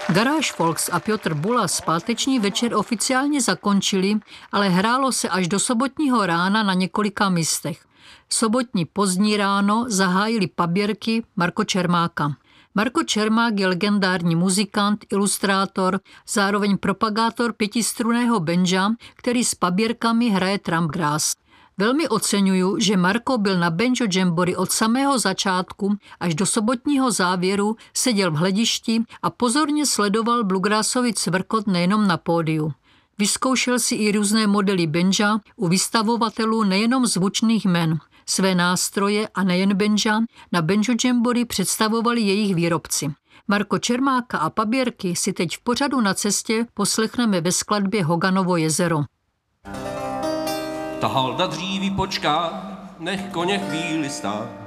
Garage Folks a Piotr Bulas páteční večer oficiálně zakončili, ale hrálo se až do sobotního rána na několika místech. Sobotní pozdní ráno zahájili paběrky Marko Čermáka. Marko Čermák je legendární muzikant, ilustrátor, zároveň propagátor pětistrunného banja, který s paběrkami hraje trumpgrass. Velmi oceňuju, že Marko byl na Banjo Jamboree od samého začátku až do sobotního závěru, seděl v hledišti a pozorně sledoval bluegrassový cvrkot nejenom na pódiu. Vyzkoušel si i různé modely banja u vystavovatelů nejenom zvučných jmen. Své nástroje a nejen banja na Banjo Jamboree představovali jejich výrobci. Marko Čermáka a paběrky si teď v pořadu Na cestě poslechneme ve skladbě Hoganovo jezero. Ta halda dříví počká, nech koně chvíli stát.